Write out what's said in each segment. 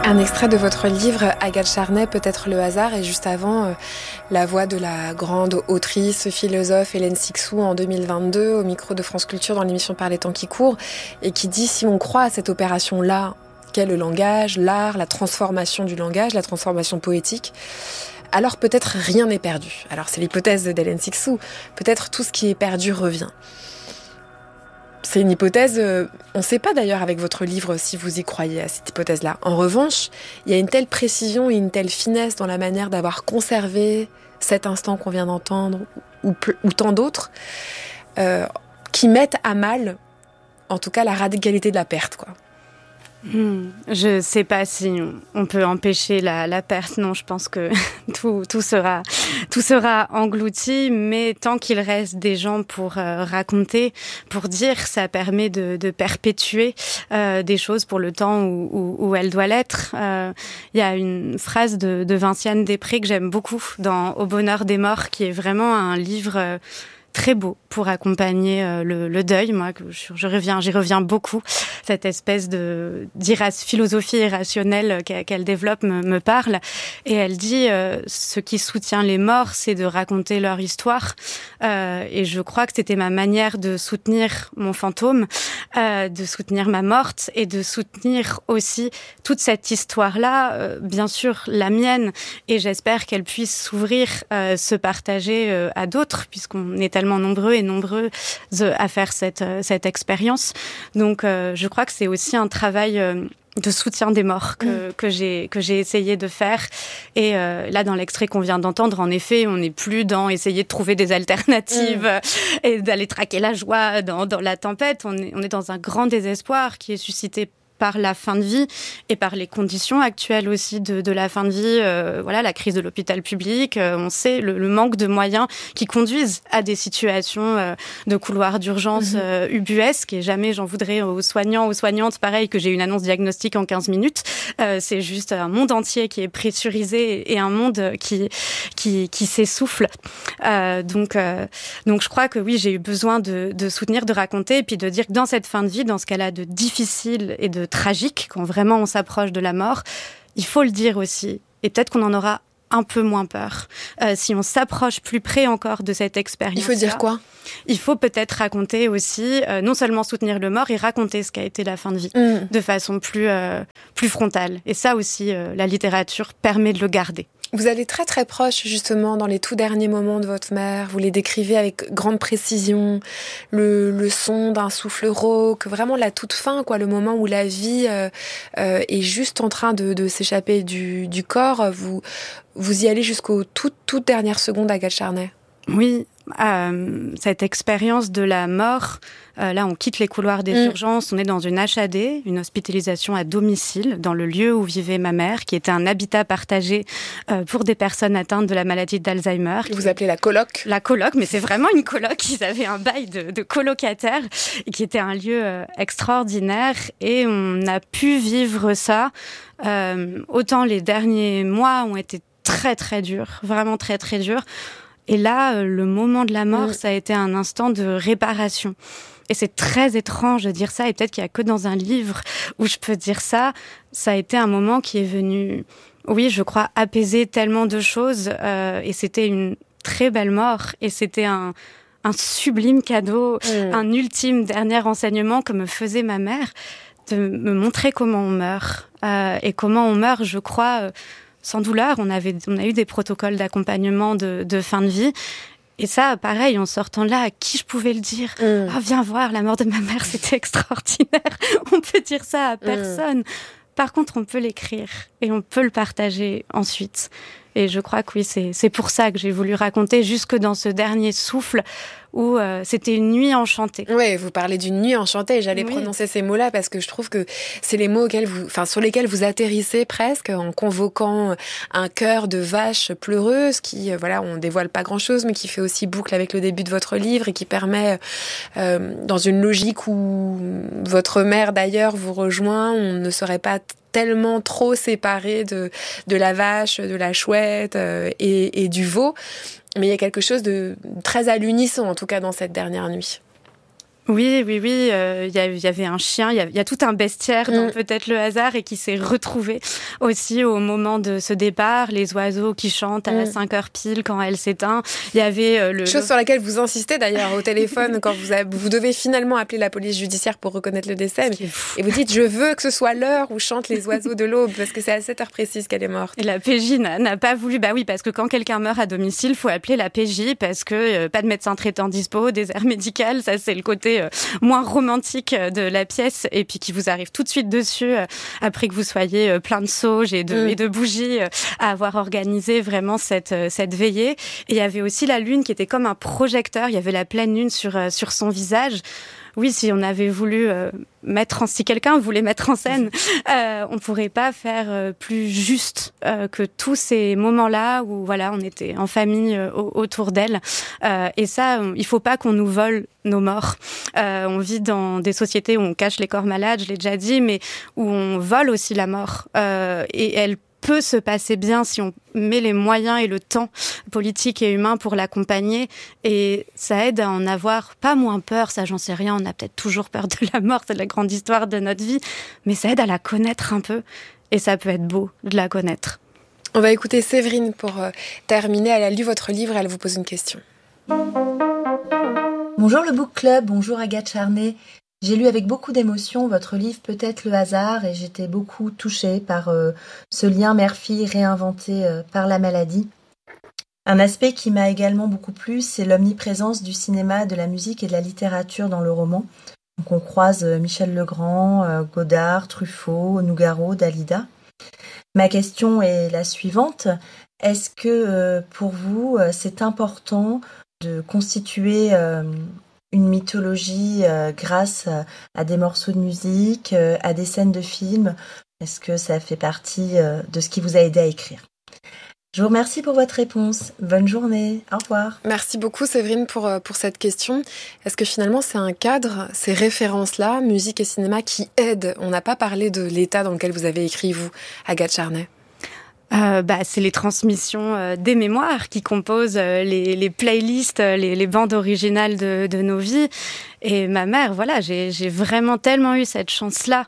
Un extrait de votre livre, Agathe Charnay, Peut-être le hasard, et juste avant, la voix de la grande autrice, philosophe Hélène Cixous en 2022 au micro de France Culture dans l'émission Par les temps qui courent, et qui dit si on croit à cette opération-là, qu'est le langage, l'art, la transformation du langage, la transformation poétique, alors peut-être rien n'est perdu. Alors c'est l'hypothèse d'Hélène Cixous, peut-être tout ce qui est perdu revient. C'est une hypothèse, on ne sait pas d'ailleurs avec votre livre si vous y croyez à cette hypothèse-là. En revanche, il y a une telle précision et une telle finesse dans la manière d'avoir conservé cet instant qu'on vient d'entendre ou tant d'autres qui mettent à mal, en tout cas, la radicalité de la perte, quoi. Je sais pas si on peut empêcher la perte. Non, je pense que tout sera englouti, mais tant qu'il reste des gens pour raconter, pour dire, ça permet de perpétuer des choses pour le temps où elle doit l'être. Il y a une phrase de Vinciane Després que j'aime beaucoup dans Au bonheur des morts, qui est vraiment un livre très beau pour accompagner le deuil. Moi, j'y reviens beaucoup. Cette espèce de philosophie irrationnelle qu'elle développe me parle. Et elle dit ce qui soutient les morts, c'est de raconter leur histoire. Et je crois que c'était ma manière de soutenir mon fantôme, de soutenir ma morte et de soutenir aussi toute cette histoire-là, bien sûr la mienne. Et j'espère qu'elle puisse s'ouvrir, se partager à d'autres, puisqu'on est tellement nombreux et nombreuses à faire cette expérience. Donc, je crois que c'est aussi un travail de soutien des morts que j'ai essayé de faire. Et là, dans l'extrait qu'on vient d'entendre, en effet, on n'est plus dans essayer de trouver des alternatives et d'aller traquer la joie dans la tempête. On est dans un grand désespoir qui est suscité par la fin de vie et par les conditions actuelles aussi de la fin de vie. Voilà, la crise de l'hôpital public, on sait le manque de moyens qui conduisent à des situations de couloirs d'urgence ubuesques. Et jamais j'en voudrais aux soignants, aux soignantes, pareil, que j'ai une annonce diagnostique en 15 minutes. C'est juste un monde entier qui est pressurisé et un monde qui s'essouffle. Donc je crois que oui, j'ai eu besoin de soutenir, de raconter, et puis de dire que dans cette fin de vie, dans ce qu'elle a de difficile et de tragique, quand vraiment on s'approche de la mort, il faut le dire aussi. Et peut-être qu'on en aura un peu moins peur. Si on s'approche plus près encore de cette expérience. Il faut dire quoi ? Il faut peut-être raconter aussi, non seulement soutenir le mort, et raconter ce qu'a été la fin de vie de façon plus frontale. Et ça aussi, la littérature permet de le garder. Vous allez très très proche justement dans les tout derniers moments de votre mère. Vous les décrivez avec grande précision, le son d'un souffle rauque, vraiment la toute fin, quoi, le moment où la vie est juste en train de s'échapper du corps. Vous y allez jusqu'aux toutes dernières secondes, Agathe Charnay. Oui, cette expérience de la mort, là on quitte les couloirs des urgences, on est dans une HAD, une hospitalisation à domicile, dans le lieu où vivait ma mère, qui était un habitat partagé pour des personnes atteintes de la maladie d'Alzheimer. Vous appelez la coloc ? La coloc, mais c'est vraiment une coloc, ils avaient un bail de colocataires, qui était un lieu extraordinaire, et on a pu vivre ça. Autant les derniers mois ont été très très durs, vraiment très très durs. Et là, le moment de la mort, ça a été un instant de réparation. Et c'est très étrange de dire ça, et peut-être qu'il n'y a que dans un livre où je peux dire ça. Ça a été un moment qui est venu, oui, je crois, apaiser tellement de choses. Et c'était une très belle mort. Et c'était un sublime cadeau, un ultime dernier enseignement que me faisait ma mère, de me montrer comment on meurt. Et comment on meurt, je crois... sans douleur. On a eu des protocoles d'accompagnement de fin de vie. Et ça, pareil, en sortant là, à qui je pouvais le dire ? Ah, viens voir, la mort de ma mère, c'était extraordinaire. On peut dire ça à personne. Par contre, on peut l'écrire et on peut le partager ensuite. Et je crois que oui, c'est pour ça que j'ai voulu raconter jusque dans ce dernier souffle où c'était une nuit enchantée. Oui, vous parlez d'une nuit enchantée, et j'allais prononcer ces mots-là parce que je trouve que c'est les mots sur lesquels vous atterrissez presque en convoquant un chœur de vaches pleureuses qui, on dévoile pas grand-chose, mais qui fait aussi boucle avec le début de votre livre et qui permet, dans une logique où votre mère d'ailleurs vous rejoint, on ne serait pas tellement trop séparé de la vache, de la chouette et du veau. Mais il y a quelque chose de très à l'unisson, en tout cas dans cette dernière nuit. Oui, il y avait un chien, il y a tout un bestiaire dans peut-être le hasard et qui s'est retrouvé aussi au moment de ce départ, les oiseaux qui chantent à 5 heures pile quand elle s'éteint. Il y avait chose sur laquelle vous insistez d'ailleurs au téléphone quand vous devez finalement appeler la police judiciaire pour reconnaître le décès. Et vous dites, je veux que ce soit l'heure où chantent les oiseaux de l'aube parce que c'est à cette heure précise qu'elle est morte. Et la PJ n'a pas voulu, parce que quand quelqu'un meurt à domicile, il faut appeler la PJ parce que pas de médecin traitant dispo, désert médical, ça c'est le côté moins romantique de la pièce et puis qui vous arrive tout de suite dessus après que vous soyez plein de sauges et de bougies à avoir organisé vraiment cette veillée. Et il y avait aussi la lune qui était comme un projecteur, il y avait la pleine lune sur son visage. Oui, si on avait voulu si quelqu'un voulait mettre en scène, on pourrait pas faire plus juste que tous ces moments-là où on était en famille autour d'elle. Et ça, il faut pas qu'on nous vole nos morts. On vit dans des sociétés où on cache les corps malades, je l'ai déjà dit, mais où on vole aussi la mort. Et elle peut se passer bien si on met les moyens et le temps politique et humain pour l'accompagner, et ça aide à en avoir pas moins peur, ça j'en sais rien, on a peut-être toujours peur de la mort, c'est la grande histoire de notre vie, mais ça aide à la connaître un peu, et ça peut être beau de la connaître. On va écouter Séverine pour terminer, elle a lu votre livre et elle vous pose une question. Bonjour le Book Club, bonjour Agathe Charnay. J'ai lu avec beaucoup d'émotion votre livre Peut-être le hasard et j'étais beaucoup touchée par ce lien mère-fille réinventé par la maladie. Un aspect qui m'a également beaucoup plu, c'est l'omniprésence du cinéma, de la musique et de la littérature dans le roman. Donc on croise Michel Legrand, Godard, Truffaut, Nougaro, Dalida. Ma question est la suivante. Est-ce que pour vous, c'est important de constituer une mythologie grâce à des morceaux de musique, à des scènes de films? Est-ce que ça fait partie de ce qui vous a aidé à écrire? Je vous remercie pour votre réponse. Bonne journée. Au revoir. Merci beaucoup Séverine pour cette question. Est-ce que finalement c'est un cadre, ces références-là, musique et cinéma, qui aident? On n'a pas parlé de l'état dans lequel vous avez écrit, vous, Agathe Charnay. C'est les transmissions des mémoires qui composent les playlists, les bandes originales de nos vies. Et ma mère, j'ai vraiment tellement eu cette chance-là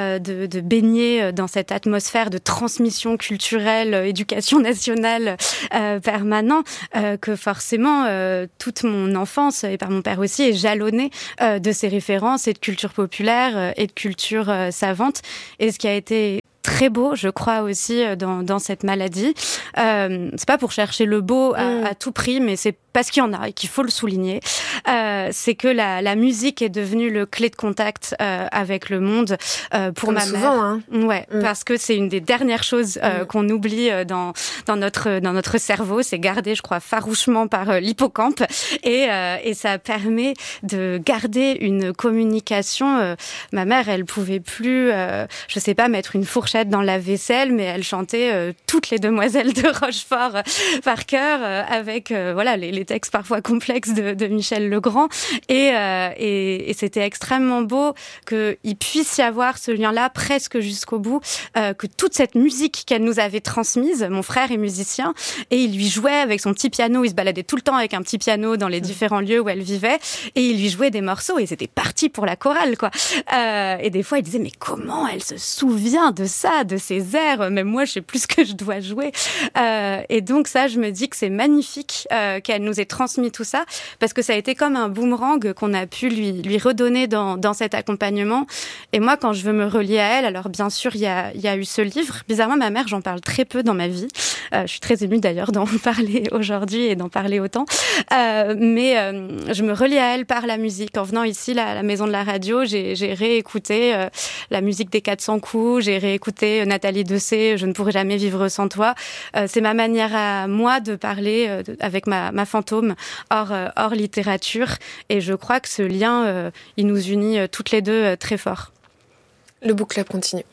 de baigner dans cette atmosphère de transmission culturelle, éducation nationale permanent, que forcément toute mon enfance, et par mon père aussi, est jalonnée de ces références et de culture populaire et de culture savante. Et ce qui a été très beau, je crois aussi dans cette maladie. C'est pas pour chercher le beau à tout prix, mais c'est parce qu'il y en a et qu'il faut le souligner. C'est que la musique est devenue le clé de contact avec le monde pour comme ma souvent, mère. Hein. Ouais, parce que c'est une des dernières choses qu'on oublie dans notre cerveau. C'est gardé, je crois, farouchement par l'hippocampe, et ça permet de garder une communication. Ma mère, elle pouvait plus, je sais pas, mettre une fourchette dans la vaisselle, mais elle chantait toutes les demoiselles de Rochefort par cœur, avec les textes parfois complexes de Michel Legrand, et c'était extrêmement beau qu'il puisse y avoir ce lien-là presque jusqu'au bout, que toute cette musique qu'elle nous avait transmise, mon frère est musicien, et il lui jouait avec son petit piano, il se baladait tout le temps avec un petit piano dans les différents lieux où elle vivait, et il lui jouait des morceaux, et c'était parti pour la chorale, quoi. Et des fois, il disait, mais comment elle se souvient de ça, de ces airs, même moi, je sais plus ce que je dois jouer. Et donc ça, je me dis que c'est magnifique qu'elle nous ait transmis tout ça, parce que ça a été comme un boomerang qu'on a pu lui redonner dans cet accompagnement. Et moi, quand je veux me relier à elle, alors bien sûr, il y a eu ce livre. Bizarrement, ma mère, j'en parle très peu dans ma vie. Je suis très émue d'ailleurs d'en parler aujourd'hui et d'en parler autant. Mais je me relie à elle par la musique. En venant ici, à la maison de la radio, j'ai réécouté la musique des 400 coups, j'ai réécouté Nathalie Dessay, Je ne pourrai jamais vivre sans toi. C'est ma manière à moi de parler avec ma fantôme hors littérature. Et je crois que ce lien, il nous unit toutes les deux très fort. Le Book Club continue.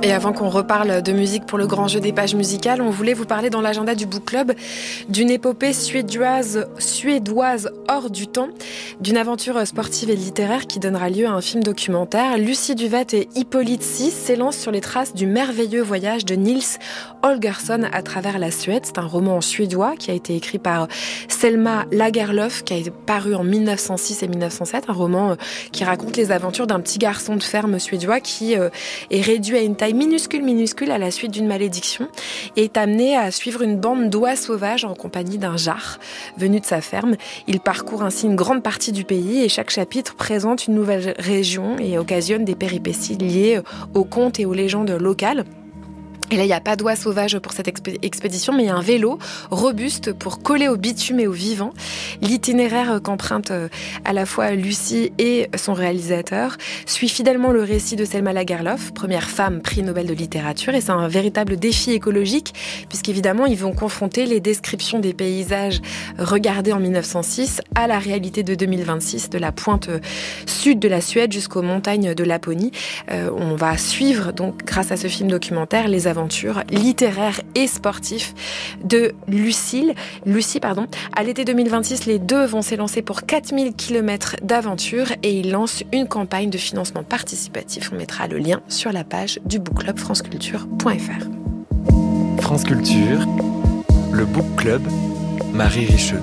Et avant qu'on reparle de musique pour le grand jeu des pages musicales, on voulait vous parler dans l'agenda du Book Club d'une épopée suédoise hors du temps, d'une aventure sportive et littéraire qui donnera lieu à un film documentaire. Lucie Duvat et Hippolyte Sis s'élancent sur les traces du merveilleux voyage de Nils Holgersson à travers la Suède. C'est un roman suédois qui a été écrit par Selma Lagerlöf, qui a été paru en 1906 et 1907, un roman qui raconte les aventures d'un petit garçon de ferme suédois qui est réduit à une taille minuscule à la suite d'une malédiction et est amené à suivre une bande d'oies sauvages en compagnie d'un jar venu de sa ferme. Il parcourt ainsi une grande partie du pays et chaque chapitre présente une nouvelle région et occasionne des péripéties liées aux contes et aux légendes locales. Et là, il n'y a pas d'oies sauvages pour cette expédition, mais il y a un vélo robuste pour coller au bitume et au vivant. L'itinéraire qu'emprunte à la fois Lucie et son réalisateur suit fidèlement le récit de Selma Lagerlöf, première femme prix Nobel de littérature, et c'est un véritable défi écologique, puisqu'évidemment, ils vont confronter les descriptions des paysages regardés en 1906 à la réalité de 2026, de la pointe sud de la Suède jusqu'aux montagnes de Laponie. On va suivre, donc, grâce à ce film documentaire, les aventures littéraires et sportives de Lucie. À l'été 2026, les deux vont s'élancer pour 4000 km d'aventure et ils lancent une campagne de financement participatif. On mettra le lien sur la page du Book Club franceculture.fr. France Culture, le Book Club, Marie Richeux.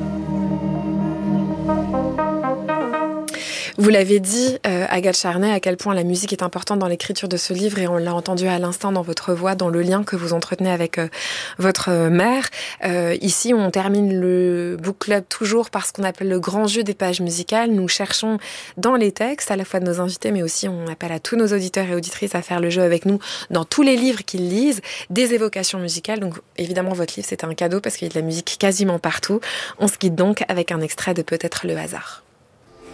Vous l'avez dit, Agathe Charnay, à quel point la musique est importante dans l'écriture de ce livre, et on l'a entendu à l'instant dans votre voix, dans le lien que vous entretenez avec votre mère. Ici, on termine le Book Club toujours par ce qu'on appelle le grand jeu des pages musicales. Nous cherchons dans les textes, à la fois de nos invités, mais aussi on appelle à tous nos auditeurs et auditrices à faire le jeu avec nous dans tous les livres qu'ils lisent, des évocations musicales. Donc évidemment, votre livre, c'est un cadeau parce qu'il y a de la musique quasiment partout. On se quitte donc avec un extrait de Peut-être le hasard.